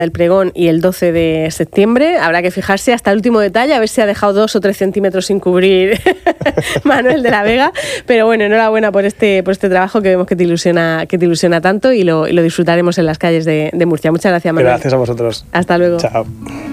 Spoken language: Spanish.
del pregón y el 12 de septiembre. Habrá que fijarse hasta el último detalle, a ver si ha dejado 2 o 3 centímetros sin cubrir Manuel de la Vega. Pero bueno, enhorabuena por este trabajo que vemos que te ilusiona tanto y lo disfrutaremos en las calles de Murcia. Muchas gracias, Manuel. Gracias a vosotros. Hasta luego. Chao.